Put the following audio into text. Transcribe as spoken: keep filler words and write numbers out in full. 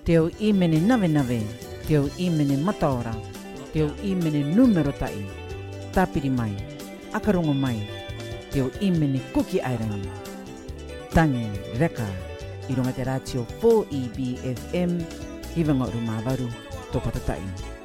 Te o I mene nave nave, te o I mene mataora, te o I mene numero tai, tapiri mai, akarongo mai, te o I mene kuki airangi. Tangi, reka, I runga te ratio four E B F M, Iwanga Rumavaru, tō patatai.